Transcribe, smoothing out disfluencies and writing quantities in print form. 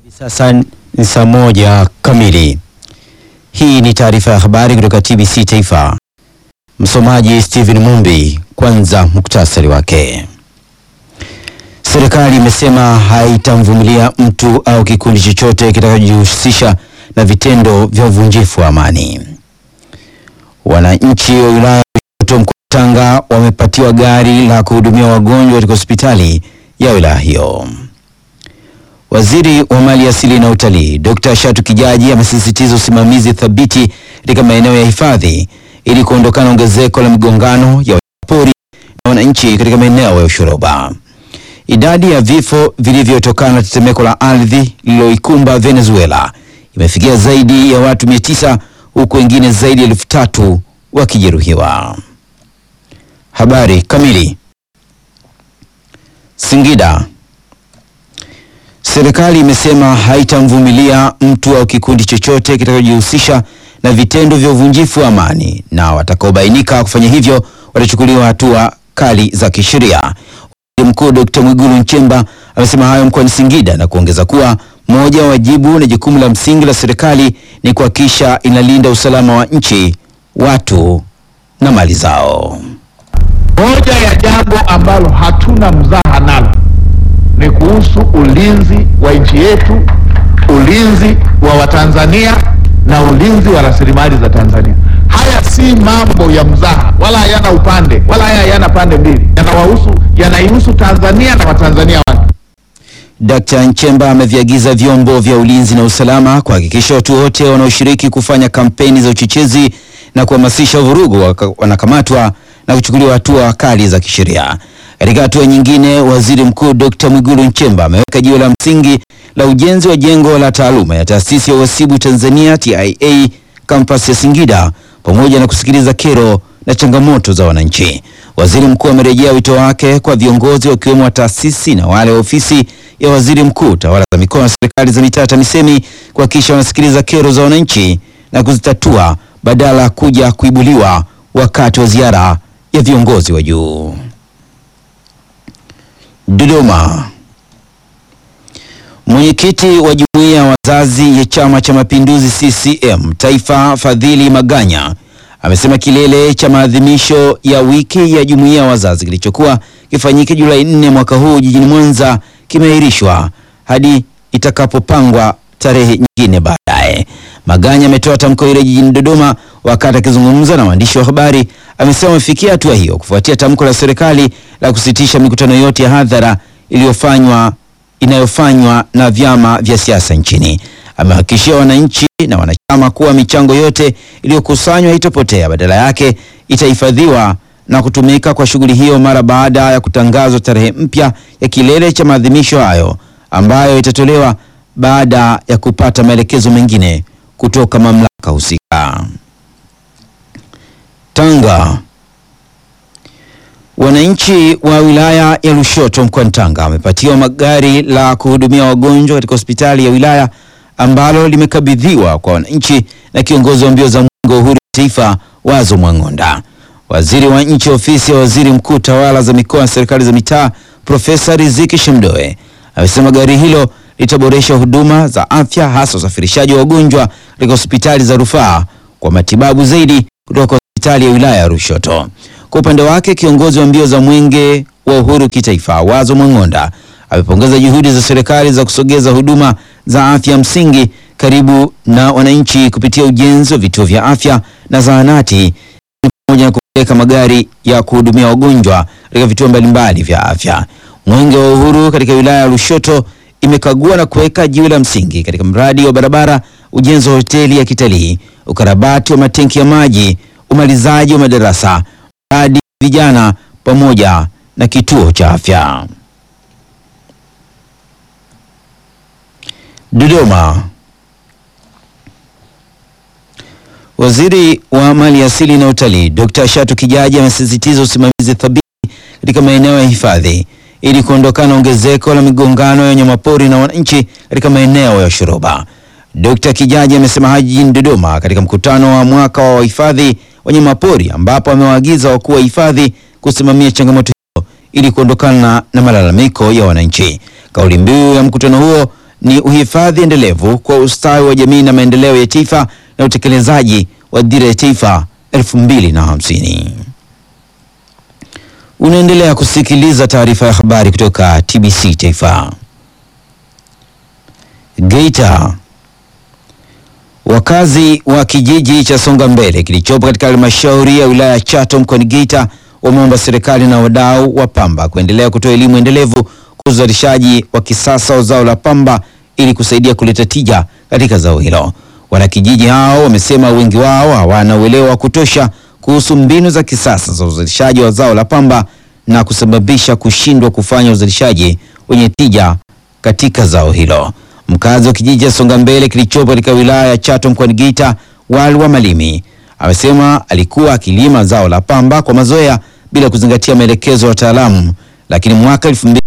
Sasa ni saa 1 kamili. Hii ni taarifa ya habari kutoka TBC Taifa. Msomaji Steven Mumbi. Kwanza muktasari wake. Serikali imesema haitamvumilia mtu au kikundi chochote kitakachojihusisha na vitendo vya uvunjifu wa amani. Wananchi wa wilaya ya Lushoto mkoani Tanga wamepatiwa gari la kuhudumia wagonjwa katika hospitali ya wilaya hiyo. Waziri wa Mali Asili na Utalii, Dr. Shatu Kijaji amesisitiza usimamizi thabiti katika maeneo ya hifadhi ili kuondokana ongezeko la migongano ya wanyamapori na wananchi katika maeneo ya ushoroba. Idadi ya vifo vilivyotokana na tetemeko la ardhi lililoikumba Venezuela imefikia zaidi ya watu 900 huku wengine zaidi ya 3000 wakijeruhiwa. Habari kamili. Singida. Serikali imesema haitamvumilia mtu au kikundi chochote kitakachojihusisha na vitendo vya uvunjifu wa amani, na watakaobainika kufanya hivyo watachukuliwa hatua kali za kisheria. Waziri Mkuu Dr. Mwigulu Nchemba amesema hayo mkoani Singida na kuongeza kuwa moja wa wajibu na jukumu la msingi la serikali ni kuhakikisha inalinda usalama wa nchi, watu na mali zao. Moja ya jambo ambalo hatuna mzaha nalo ni kuhusu ulinzi wa nchi yetu, ulinzi wa Watanzania na ulinzi wa rasilimali za Tanzania. Haya si mambo ya mzaha, wala hayana upande, wala hayana pande mbili. Yanaihusu Tanzania na Watanzania wake. Dr. Nchemba ameviagiza vyombo vya ulinzi na usalama kuhakikisha watu wote wanaoshiriki kufanya kampeni za uchochezi na kuhamasisha vurugu wanakamatwa na kuchukuliwa hatua kali za kisheria. Katika hatua nyingine, Waziri Mkuu Dr. Mwigulu Nchemba ameweka jiwe la msingi la ujenzi wa jengo la taaluma ya Taasisi ya Uhasibu Tanzania TIA kampasi ya Singida, pamoja na kusikiliza kero na changamoto za wananchi. Waziri Mkuu amerejea wito wake kwa viongozi wakiwemo wa taasisi na wale wa ofisi ya Waziri Mkuu, tawala za mikoa na serikali za mitaa TAMISEMI kuhakikisha wanasikiliza kero za wananchi na kuzitatua badala ya kuja kuibuliwa wakati wa ziara ya viongozi wa juu. Dodoma. Mwenyekiti wa Jumuiya ya Wazazi ya Chama cha Mapinduzi CCM Taifa, Fadhili Maganya, amesema kilele cha maadhimisho ya wiki ya Jumuiya ya Wazazi kilichokuwa kifanyike Julai 4 mwaka huu jijini Mwanza kimeahirishwa hadi itakapopangwa tarehe nyingine baadaye. Maganya ametoa tamko hilo jijini Dodoma wakati akizungumza na waandishi wa habari. Amesema amefikia hatua hiyo kufuatia tamko la serikali la kusitisha mikutano yote ya hadhara inayofanywa na vyama vya siasa nchini. Amehakikishia wananchi na wanachama kuwa michango yote iliyokusanywa haitopotea, badala yake itahifadhiwa na kutumika kwa shughuli hiyo mara baada ya kutangazwa tarehe mpya ya kilele cha maadhimisho hayo, ambayo itatolewa baada ya kupata maelekezo mengine kutoka mamlaka husika. Tanga. Wananchi wa wilaya ya Lushoto mkoani Tanga wamepatiwa magari la kuhudumia wagonjwa katika hospitali ya wilaya ambalo limekabidhiwa kwa wananchi na kiongozi wa mbio za mwenge wa uhuru taifa Wazo Mwang'onda. Waziri wa Nchi Ofisi ya Waziri Mkuu, Tawala za Mikoa na Serikali za Mitaa, Profesa Riziki Shemdoe amesema gari hilo litaboresha huduma za afya, hasa usafirishaji wa wagonjwa katika hospitali za rufaa kwa matibabu zaidi kutoka hospitali ya wilaya ya Lushoto. Kwa upande wake, kiongozi wa mbio za mwenge wa uhuru kitaifa Wazo Mwang'onda amepongeza juhudi za serikali za kusogeza huduma za afya msingi karibu na wananchi kupitia ujenzi wa vituo vya afya na zahanati, pamoja na kupeleka magari ya kuhudumia wagonjwa katika vituo mbalimbali vya afya. Mwenge wa uhuru katika wilaya ya Lushoto imekagua na kuweka jiwe la msingi katika mradi wa barabara, ujenzi wa hoteli ya kitalii, ukarabati wa matenki ya maji, umalizaji wa madarasa, mradi vijana pamoja na kituo cha afya. Dodoma. Waziri wa Mali Asili na Utalii, Dr. Shatu Kijaji amesisitiza usimamizi thabiti katika maeneo ya hifadhi ili kuondokana ongezeko la migongano ya wanyamapori na wananchi katika maeneo ya ushoroba. Dr. Kijaji amesema hayo jijini Dodoma katika mkutano wa mwaka wa hifadhi wanyamapori, ambapo amewaagiza wakuu wa hifadhi kusimamia changamoto hiyo ili kuondokana na malalamiko ya wananchi. Kauli mbiu ya mkutano huo ni uhifadhi endelevu kwa ustawi wa jamii na maendeleo ya taifa na utekelezaji wa dira ya taifa 2050. Unaendelea kusikiliza taarifa ya habari kutoka TBC Taifa. Geita. Wakazi wa kijiji cha Songambele kilichopo katika halmashauri ya wilaya ya Chato mkoani Geita wameomba serikali na wadau wa pamba kuendelea kutoa elimu endelevu kwa uzalishaji wa kisasa wa zao la pamba ili kusaidia kuleta tija katika zao hilo. Wanakijiji hao wamesema wengi wao hawana uelewa wa kutosha kuhusu mbinu za kisasa za uzalishaji wa zao la pamba na kusababisha kushindwa kufanya uzalishaji wenye tija katika zao hilo. Mkazi wa kijiji cha Songambele kilichopo katika wilaya ya Chato mkoani Geita, Walwa Malimi, amesema alikuwa akilima zao la pamba kwa mazoea bila kuzingatia maelekezo ya wataalamu, lakini mwaka 2000